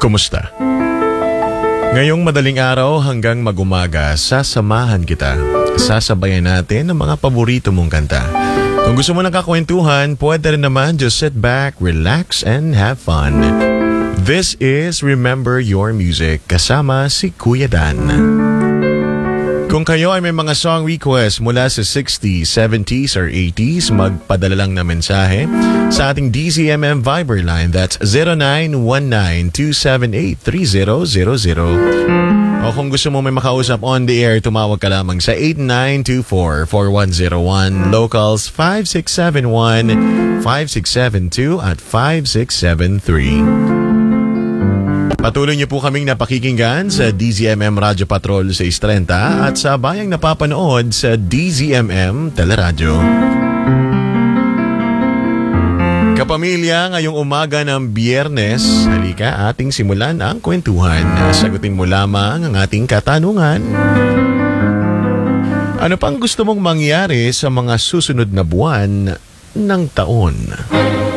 Kumusta? Ngayong madaling araw hanggang mag-umaga, sasamahan kita. Sasabayan natin ang mga paborito mong kanta. Kung gusto mo ng kakwentuhan, pwede rin naman just sit back, relax, and have fun. This is Remember Your Music kasama si Kuya Dan. Kung kayo ay may mga song request mula sa 60s, 70s, or 80s, magpadala lang na mensahe sa ating DZMM Viber line. That's 0919-278-3000. O kung gusto mo may makausap on the air, tumawag ka lamang sa 8924-4101, locals 5671, 5672 at 5673. Patuloy niyo po kaming napakikinggan sa DZMM Radyo Patrol sa 630 at sa bayang napapanood sa DZMM Teleradyo. Kapamilya, ngayong umaga ng Biyernes, halika ating simulan ang kwentuhan. Sagutin mo lamang ang ating katanungan. Ano pang gusto mong mangyari sa mga susunod na buwan ng taon?